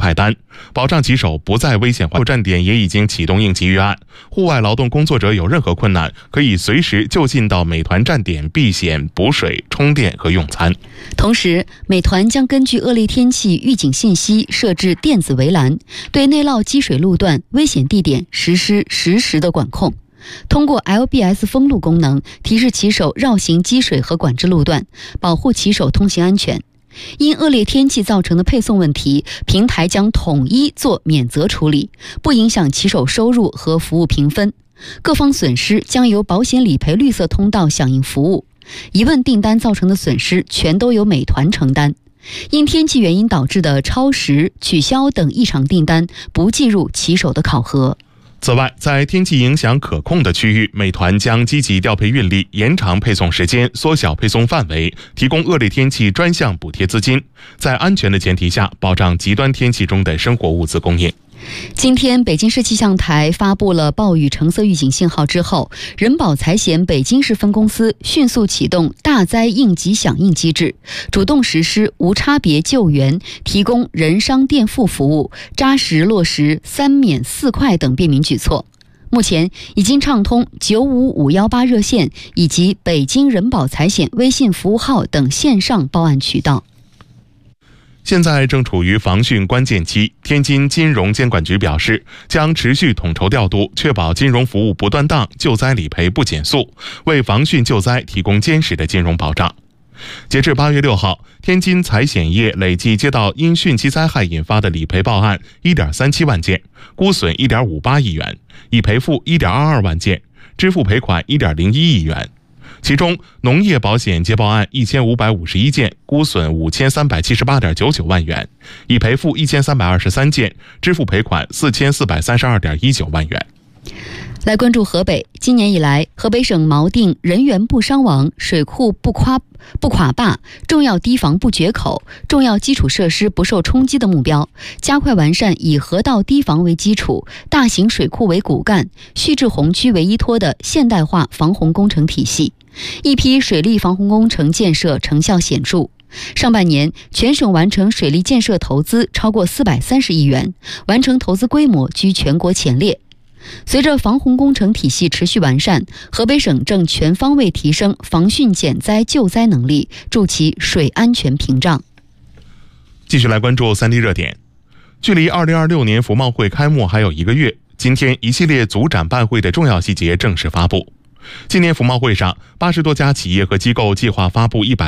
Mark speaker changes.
Speaker 1: 派单，保障骑手不在危险环境。站点也已经启动应急预案，户外劳动工作者有任何困难，可以随时就近到美团站点避险、补水、充电和用餐。
Speaker 2: 同时，美团将根据恶劣天气预警信息设置电子围栏，对内涝积水路段、危险地点实施实时的管控。通过 LBS 封路功能，提示骑手绕行积水和管制路段，保护骑手通行安全。因恶劣天气造成的配送问题，平台将统一做免责处理，不影响骑手收入和服务评分。各方损失将由保险理赔绿色通道响应服务。疑问订单造成的损失全都由美团承担。因天气原因导致的超时、取消等异常订单不计入骑手的考核。
Speaker 1: 此外，在天气影响可控的区域，美团将积极调配运力，延长配送时间，缩小配送范围，提供恶劣天气专项补贴资金，在安全的前提下，保障极端天气中的生活物资供应。
Speaker 2: 今天，北京市气象台发布了暴雨橙色预警信号之后，人保财险北京市分公司迅速启动大灾应急响应机制，主动实施无差别救援，提供人伤垫付服务，扎实落实3免4快等便民举措。目前已经畅通95518热线以及北京人保财险微信服务号等线上报案渠道。
Speaker 1: 现在正处于防汛关键期，天津金融监管局表示，将持续统筹调度，确保金融服务不断档，救灾理赔不减速，为防汛救灾提供坚实的金融保障。截至8月6号，天津财险业累计接到因汛期灾害引发的理赔报案 1.37 万件，估损 1.58 亿元，已赔付 1.22 万件，支付赔款 1.01 亿元。其中，农业保险接报案1551件，估损 5378.99 万元，已赔付1323件，支付赔款 4432.19 万元。
Speaker 2: 来关注河北，今年以来，河北省锚定人员不伤亡、水库不垮坝、重要堤防不决口、重要基础设施不受冲击的目标，加快完善以河道堤防为基础、大型水库为骨干、蓄滞洪区为依托的现代化防洪工程体系。一批水利防洪工程建设成效显著。上半年，全省完成水利建设投资超过430亿元，完成投资规模居全国前列。随着防洪工程体系持续完善，河北省正全方位提升防汛减灾救灾能力，筑起水安全屏障。
Speaker 1: 继续来关注3D 热点。距离2026年服贸会开幕还有1个月，今天一系列组展办会的重要细节正式发布。今年服贸会上，80多家企业和机构计划发布100